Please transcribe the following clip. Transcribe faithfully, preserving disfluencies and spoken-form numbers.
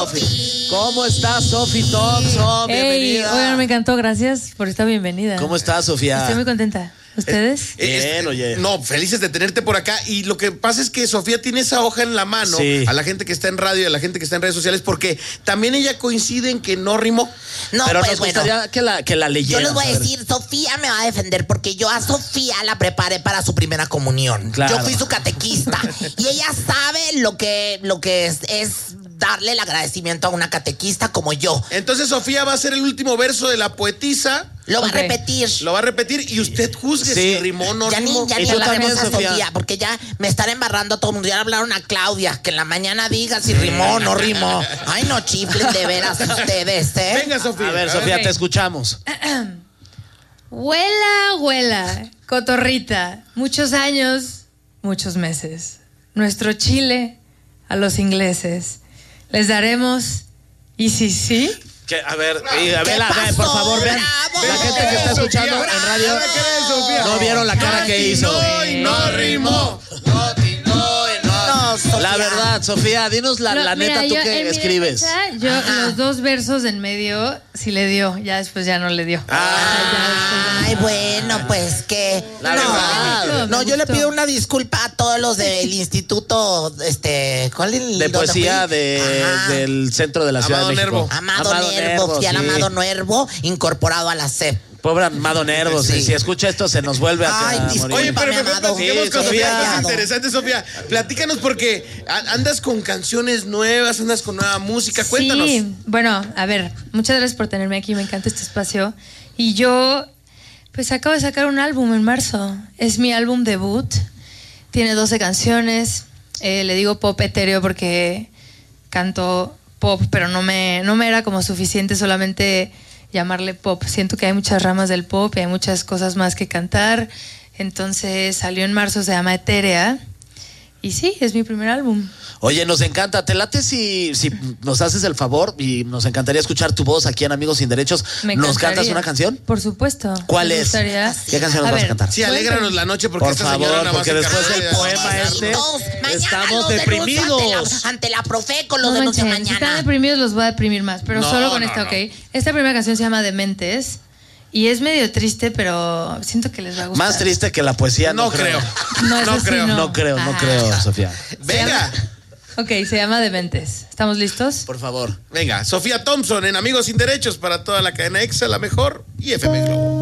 Sofi. ¿Cómo estás, Sofi Thompson? Hey, bienvenida. Oigan, me encantó, gracias por esta bienvenida. ¿Cómo estás, Sofía? Estoy muy contenta. ¿Ustedes? Eh, Bien, oye. No, felices de tenerte por acá. Y lo que pasa es que Sofía tiene esa hoja en la mano, sí, a la gente que está en radio y a la gente que está en redes sociales, porque también ella coincide en que no rimó. No, pero pues nos bueno, gustaría que la, que la leyera. yo les voy a decir, Sofía me va a defender porque yo a Sofía la preparé para su primera comunión. Claro. Yo fui su catequista y ella sabe lo que, lo que es, es darle el agradecimiento a una catequista como yo. Entonces Sofía va a ser el último verso de la poetisa. Lo va Ok. a repetir. Lo va a repetir y usted juzgue Sí. si rimó o no Ya rimó. ni, ya Y ni tú hablaremos también, a Sofía. Sofía, porque ya me están embarrando a todo el mundo. Ya hablaron a Claudia, que en la mañana diga si rimó o no rimó. Ay, no chiflen de veras ustedes, ¿eh? Venga, Sofía. A ver, Sofía, Ok. te escuchamos. Huela, huela, cotorrita. Muchos años, muchos meses. Nuestro Chile a los ingleses. Les daremos, y si sí, Que, a ver, y, a ¿Qué ver, la- pasó? por favor, vean. ¡Bravo! La gente que está escuchando Sofía, en radio bravo. Sofía. no vieron la cara que hizo. No, y no rimó. No, y no, y no. No, Sofía. La verdad, Sofía, dinos la, No, la mira, neta, tú yo, que en mi escribes. defensa, yo Ajá. los dos versos en medio sí le dio, ya después ya no le dio. Ah, Ay, bueno, pues que. La no, verdad. no, Me yo le gustó. pido una disculpa a todos los del instituto, este, ¿cuál es el de dónde poesía fui? de, Ajá. del centro de la Ciudad Amado de México. Nervo. Amado, Nervo, fui al sí. Amado Nervo, incorporado a la C E P. Pobre Amado Nervo, si, Sí. si escucha esto se nos vuelve a, Ay, a disculpa. morir. Oye, pero mi mejor amado. platiquemos Sí, con Sofía. Sofía. Es interesante, Sofía. Platícanos porque a- andas con canciones nuevas, andas con nueva música. Cuéntanos. Sí, bueno, a ver, muchas gracias por tenerme aquí, me encanta este espacio. Y yo, pues acabo de sacar un álbum en marzo. Es mi álbum debut. Tiene doce canciones. Eh, le digo pop etéreo porque canto pop, pero no me, no me era como suficiente solamente llamarle pop. Siento que hay muchas ramas del pop y hay muchas cosas más que cantar. Entonces salió en marzo, se llama Etérea. Y sí, es mi primer álbum. Oye, nos encanta. ¿Te late si, si nos haces el favor? Y nos encantaría escuchar tu voz aquí en Amigos Sin Derechos. Me ¿Nos encantaría. cantas una canción? Por supuesto. ¿Cuál Me es? gustaría. ¿Qué canción nos A vas a ver, cantar? Sí, alégranos la noche porque Por esta favor, señora nada más porque se después encarga del de- poema este, Mañana estamos los deprimidos. denuncio Ante la, ante la Profeco los No denuncio manchen, si están mañana. deprimidos los voy a deprimir más, pero No, solo con no, esta, no. ¿ok? Esta primera canción se llama Dementes y es medio triste, pero siento que les va a gustar. Más triste que la poesía, no, No creo. No, eso No sí, creo. no. No creo, no Ajá. creo, Sofía. Venga. Ok, se llama Dementes. ¿Estamos listos? Por favor. Venga, Sofía Thompson en Amigos Sin Derechos para toda la cadena EXA, la mejor, y F M Globo.